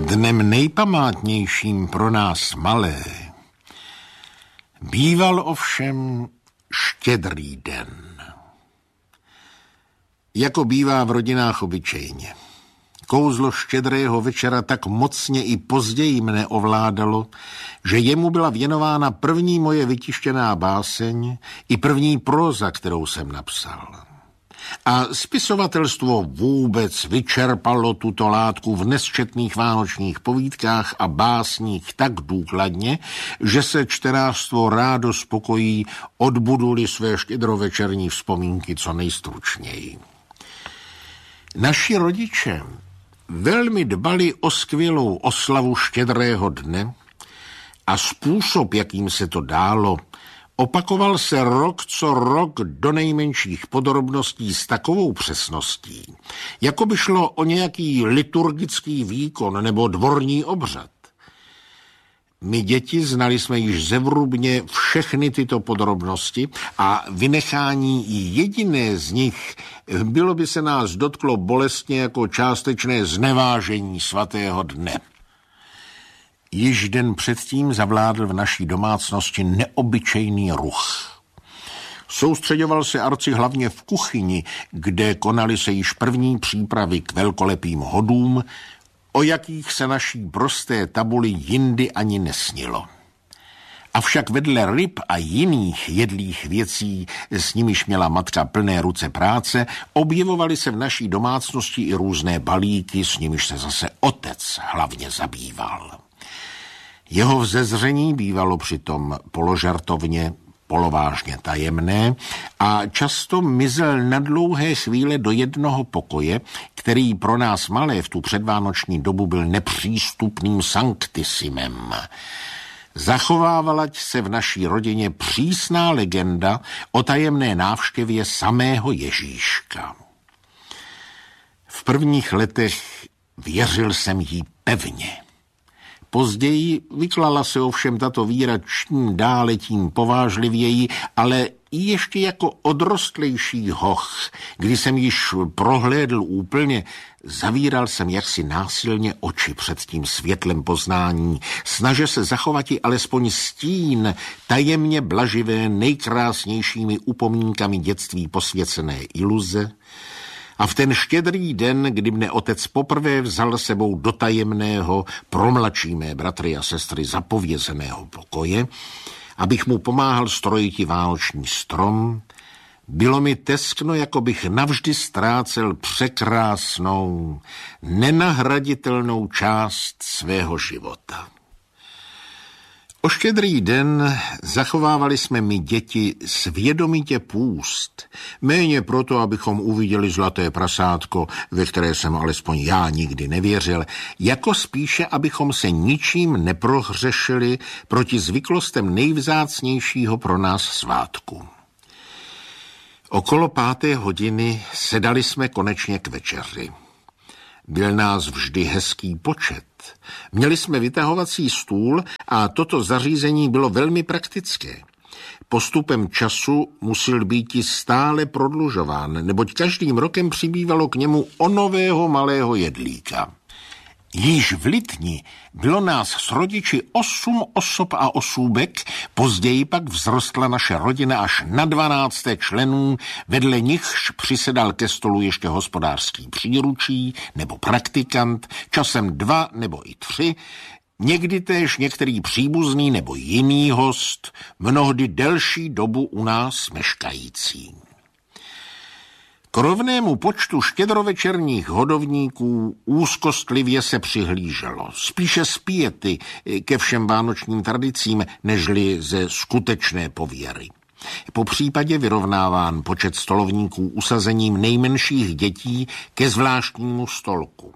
Dnem nejpamátnějším pro nás malé býval ovšem Štědrý den. Jako bývá v rodinách obyčejně. Kouzlo štědrého večera tak mocně i později mne ovládalo, že jemu byla věnována první moje vytištěná báseň i první próza, kterou jsem napsal. A spisovatelstvo vůbec vyčerpalo tuto látku v nesčetných vánočních povídkách a básních tak důkladně, že se čtenářstvo rádo spokojí, odbudu-li své štědrovečerní vzpomínky co nejstručněji. Naši rodiče velmi dbali o skvělou oslavu Štědrého dne a způsob, jakým se to dálo, opakoval se rok co rok do nejmenších podrobností s takovou přesností, jako by šlo o nějaký liturgický výkon nebo dvorní obřad. My děti znali jsme již zevrubně všechny tyto podrobnosti a vynechání i jediné z nich bylo by se nás dotklo bolestně jako částečné znevážení svatého dne. Již den předtím zavládl v naší domácnosti neobyčejný ruch. Soustřeďoval se arci hlavně v kuchyni, kde konaly se již první přípravy k velkolepým hodům, o jakých se naší prosté tabuli jindy ani nesnilo. Avšak vedle ryb a jiných jedlých věcí, s nimiž měla matka plné ruce práce, objevovaly se v naší domácnosti i různé balíky, s nimiž se zase otec hlavně zabýval. Jeho vzezření bývalo přitom položartovně, polovážně tajemné a často mizel na dlouhé chvíle do jednoho pokoje, který pro nás malé v tu předvánoční dobu byl nepřístupným sanktisimem. Zachovávala se v naší rodině přísná legenda o tajemné návštěvě samého Ježíška. V prvních letech věřil jsem jí pevně. Později vyklala se ovšem tato víra čím dále tím povážlivěji, ale i ještě jako odrostlejší hoch, kdy jsem již prohlédl úplně, zavíral jsem jaksi násilně oči před tím světlem poznání, snaže se zachovat i alespoň stín tajemně blaživé nejkrásnějšími upomínkami dětství posvěcené iluze. A v ten štědrý den, kdy mne otec poprvé vzal sebou do tajemného pro mladší mé bratry a sestry zapovězeného pokoje, abych mu pomáhal strojiti vánoční strom, bylo mi teskno, jako bych navždy ztrácel překrásnou, nenahraditelnou část svého života. O Štědrý den zachovávali jsme my děti svědomitě půst, méně proto, abychom uviděli zlaté prasátko, ve které jsem alespoň já nikdy nevěřil, jako spíše, abychom se ničím neprohřešili proti zvyklostem nejvzácnějšího pro nás svátku. Okolo 5. hodiny sedali jsme konečně k večeři. Byl nás vždy hezký počet. Měli jsme vytahovací stůl a toto zařízení bylo velmi praktické. Postupem času musel být stále prodlužován, neboť každým rokem přibývalo k němu o nového malého jedlíka. Již v Litni bylo nás s rodiči 8 osob a osůbek, později pak vzrostla naše rodina až na 12 členů, vedle nichž přisedal ke stolu ještě hospodářský příručí nebo praktikant, časem 2 nebo i 3, někdy též některý příbuzný nebo jiný host, mnohdy delší dobu u nás meškající. K rovnému počtu štědrovečerních hodovníků úzkostlivě se přihlíželo, spíše z piety ke všem vánočním tradicím, nežli ze skutečné pověry. Po případě vyrovnáván počet stolovníků usazením nejmenších dětí ke zvláštnímu stolku.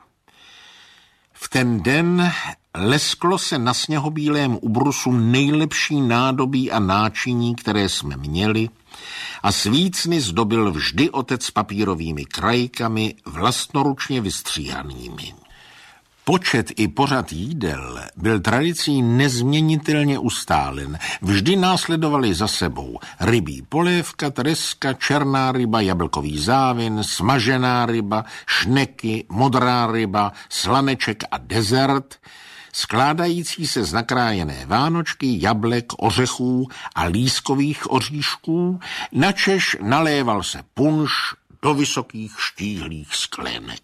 V ten den lesklo se na sněhobílém ubrusu nejlepší nádobí a náčiní, které jsme měli, a svícny zdobil vždy otec papírovými krajkami vlastnoručně vystříhanými. Počet i pořad jídel byl tradicí nezměnitelně ustálen. Vždy následovali za sebou rybí polévka, treska, černá ryba, jablkový závin, smažená ryba, šneky, modrá ryba, slaneček a dezert, skládající se z nakrájené vánočky, jablek, ořechů a lískových oříšků, načež naléval se punš do vysokých štíhlých sklenek.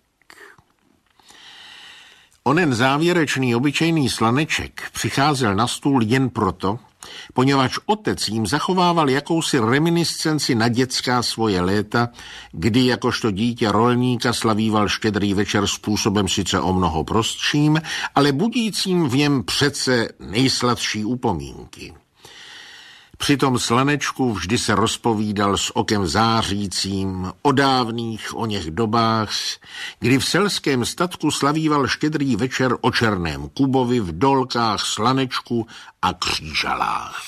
Onen závěrečný obyčejný slaneček přicházel na stůl jen proto, poněvadž otec jim zachovával jakousi reminiscenci na dětská svoje léta, kdy jakožto dítě rolníka slavíval štědrý večer způsobem sice o mnoho prostším, ale budícím v něm přece nejsladší upomínky. Při tom slanečku vždy se rozpovídal s okem zářícím o dávných oněch dobách, kdy v selském statku slavíval štědrý večer o černém kubovi v dolkách, slanečku a křížalách.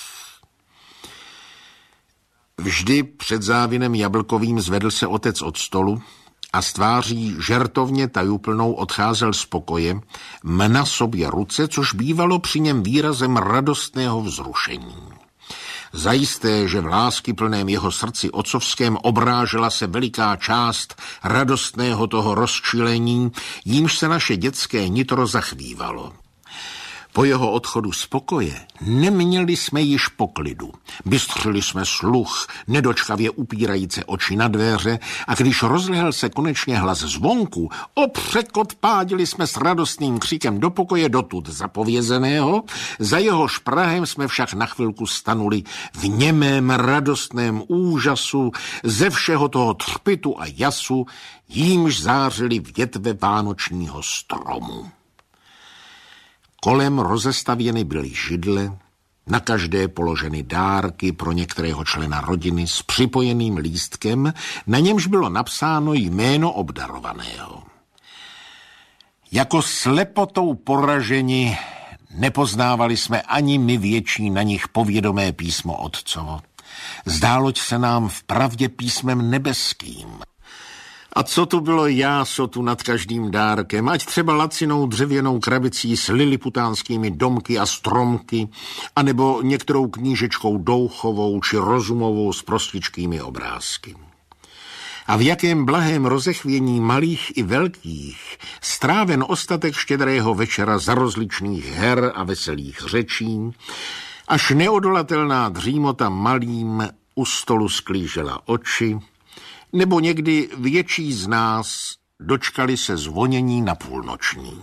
Vždy před závinem jablkovým zvedl se otec od stolu a s tváří žertovně tajuplnou odcházel z pokoje, mna sobě ruce, což bývalo při něm výrazem radostného vzrušení. Zajisté, že v láskyplném jeho srdci otcovském obrážela se veliká část radostného toho rozčilení, jímž se naše dětské nitro zachvívalo. Po jeho odchodu z pokoje neměli jsme již poklidu. Bystřili jsme sluch, nedočkavě upírajíce oči na dveře, a když rozlehl se konečně hlas zvonku, o překot pádili jsme s radostným křikem do pokoje dotud zapovězeného, za jehož prahem jsme však na chvilku stanuli v němém radostném úžasu ze všeho toho třpitu a jasu, jímž zářily větve vánočního stromu. Kolem rozestavěny byly židle, na každé položeny dárky pro některého člena rodiny s připojeným lístkem, na němž bylo napsáno jméno obdarovaného. Jako slepotou poraženi nepoznávali jsme ani my větší na nich povědomé písmo otcovo. Zdáloť se nám vpravdě písmem nebeským. A co tu bylo jásotu nad každým dárkem, ať třeba lacinou dřevěnou krabicí s liliputánskými domky a stromky, anebo některou knížečkou douchovou či rozumovou s prostičkými obrázky. A v jakém blahém rozechvění malých i velkých stráven ostatek štědrého večera za rozličných her a veselých řečí, až neodolatelná dřímota malým u stolu sklížela oči, nebo někdy větší z nás dočkali se zvonění na půlnoční.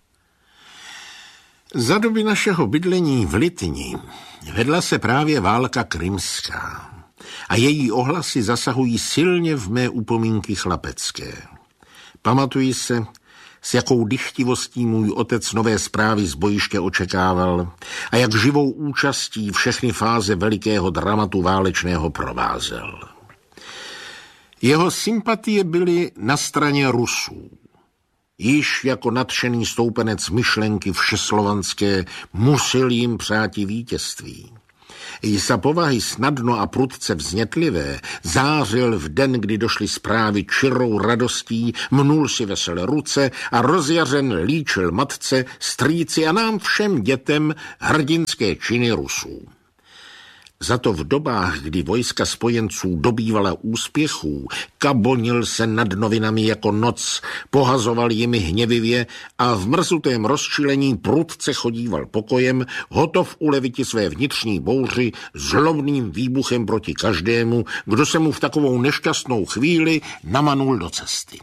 Za doby našeho bydlení v Lityni vedla se právě válka krymská a její ohlasy zasahují silně v mé upomínky chlapecké. Pamatuji se, s jakou dychtivostí můj otec nové zprávy z bojiště očekával a jak živou účastí všechny fáze velikého dramatu válečného provázel. Jeho sympatie byly na straně Rusů. Již jako nadšený stoupenec myšlenky všeslovanské musel jim přáti vítězství. I za povahy snadno a prudce vznětlivé zářil v den, kdy došly zprávy čirou radostí, mnul si veselé ruce a rozjařen líčil matce, strýci a nám všem dětem hrdinské činy Rusů. Za to v dobách, kdy vojska spojenců dobývala úspěchů, kabonil se nad novinami jako noc, pohazoval jimi hněvivě a v mrzutém rozčilení prudce chodíval pokojem, hotov uleviti své vnitřní bouři zlobným výbuchem proti každému, kdo se mu v takovou nešťastnou chvíli namanul do cesty.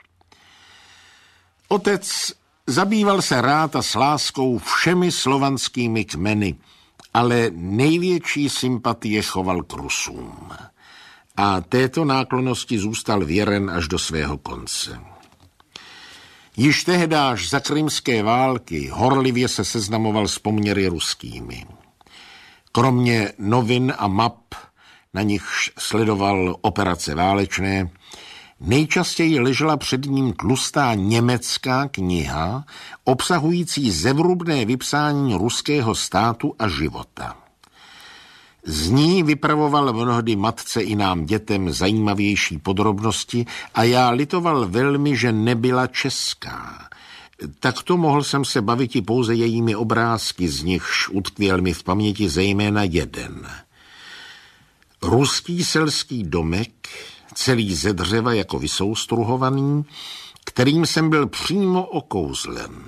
Otec zabýval se rád a s láskou všemi slovanskými kmeny, ale největší sympatie choval k Rusům. A této náklonnosti zůstal věren až do svého konce. Již tehdáž za krymské války horlivě se seznamoval s poměry ruskými. Kromě novin a map, na nichž sledoval operace válečné, nejčastěji ležela před ním tlustá německá kniha, obsahující zevrubné vypsání ruského státu a života. Z ní vypravoval mnohdy matce i nám dětem zajímavější podrobnosti a já litoval velmi, že nebyla česká, Takto mohl jsem se bavit i pouze jejími obrázky, z nichž utkvěl mi v paměti zejména jeden. Ruský selský domek, celý ze dřeva jako vysoustruhovaný, kterým jsem byl přímo okouzlen.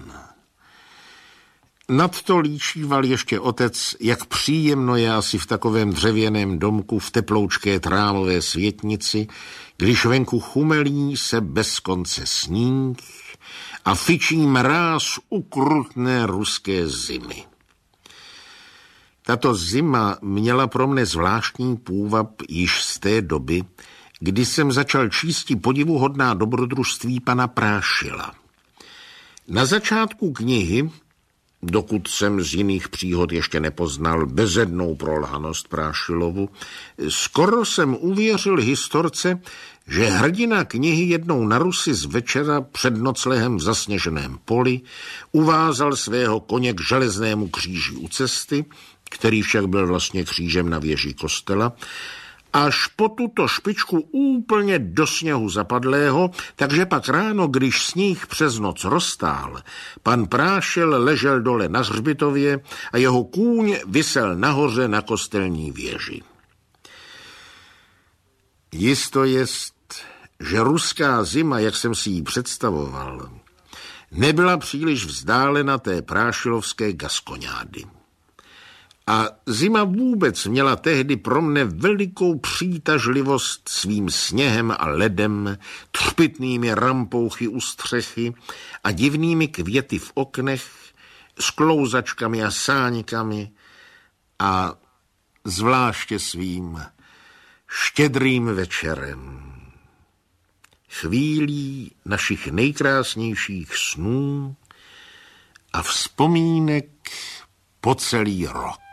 Nadto líčíval ještě otec, jak příjemno je asi v takovém dřevěném domku v teploučké trávové světnici, když venku chumelí se bez konce sníh a fičí mráz ukrutné ruské zimy. Tato zima měla pro mne zvláštní půvab již z té doby, kdy jsem začal číst podivuhodná dobrodružství pana Prášila. Na začátku knihy, dokud jsem z jiných příhod ještě nepoznal bezednou prolhanost Prášilovu, skoro jsem uvěřil historce, že hrdina knihy jednou na Rusi z večera před noclehem v zasněženém poli uvázal svého koně k železnému kříži u cesty, který však byl vlastně křížem na věži kostela, až po tuto špičku úplně do sněhu zapadlého, takže pak ráno, když sníh přes noc roztál, pan Prášil ležel dole na hřbitově a jeho kůň visel nahoře na kostelní věži. Jisto jest, že ruská zima, jak jsem si ji představoval, nebyla příliš vzdálena té prášilovské gaskoňády. A zima vůbec měla tehdy pro mne velikou přitažlivost svým sněhem a ledem, třpitnými rampouchy u střechy a divnými květy v oknech, s klouzačkami a sáňkami a zvláště svým štědrým večerem. Chvílí našich nejkrásnějších snů a vzpomínek po celý rok.